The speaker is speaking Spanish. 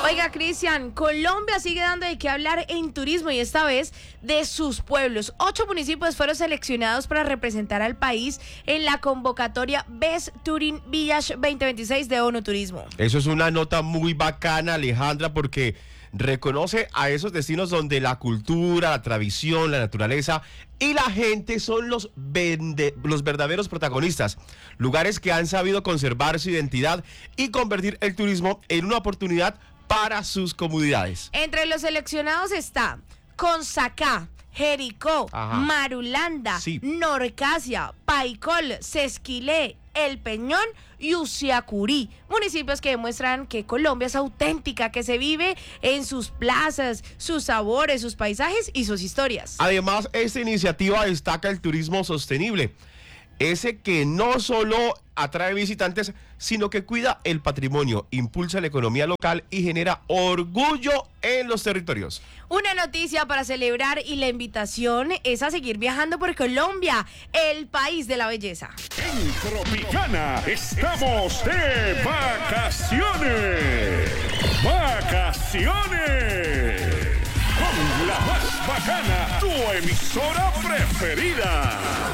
Oiga, Cristian, Colombia sigue dando de qué hablar en turismo y esta vez de sus pueblos. 8 municipios fueron seleccionados para representar al país en la convocatoria Best Touring Village 2026 de ONU Turismo. Eso es una nota muy bacana, Alejandra, porque reconoce a esos destinos donde la cultura, la tradición, la naturaleza y la gente son los verdaderos protagonistas. Lugares que han sabido conservar su identidad y convertir el turismo en una oportunidad para sus comunidades. Entre los seleccionados está Consacá, Jericó, Marulanda, sí, Norcasia, Paicol, Sesquilé, El Peñón y Usiacurí, municipios que demuestran que Colombia es auténtica, que se vive en sus plazas, sus sabores, sus paisajes y sus historias. Además, esta iniciativa destaca el turismo sostenible, ese que no solo atrae visitantes, sino que cuida el patrimonio, impulsa la economía local y genera orgullo en los territorios. Una noticia para celebrar y la invitación es a seguir viajando por Colombia, el país de la belleza. En Tropicana estamos de vacaciones. ¡Vacaciones! Con la más bacana, tu emisora preferida.